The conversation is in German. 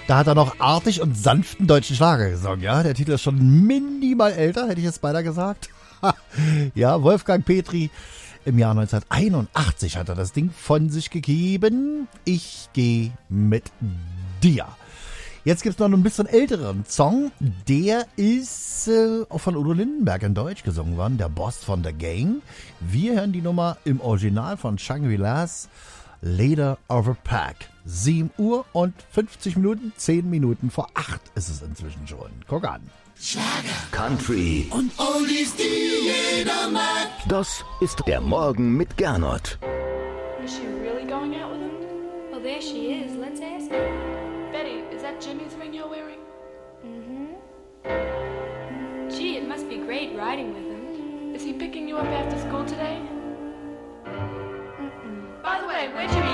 Da hat er noch artig und sanften deutschen Schlager gesungen, ja. Der Titel ist schon minimal älter, hätte ich jetzt beinahe gesagt. Ja, Wolfgang Petri. Im Jahr 1981 hat er das Ding von sich gegeben. Ich gehe mit dir. Jetzt gibt es noch einen bisschen älteren Song. Der ist auch von Udo Lindenberg in Deutsch gesungen worden. Der Boss von der Gang. Wir hören die Nummer im Original von Shangri-Las. Leader of a Pack. 7 Uhr und 50 Minuten, 10 Minuten vor 8 ist es inzwischen schon. Guck an. Schlager, Country und Oldies, die jeder mag. Das ist der Morgen mit Gernot. Is she really going out with him? Well, there she is. Let's ask her. Betty, is that Jimmy's ring you're wearing? Gee, it must be great riding with him. Is he picking you up after school today? By the way, where'd you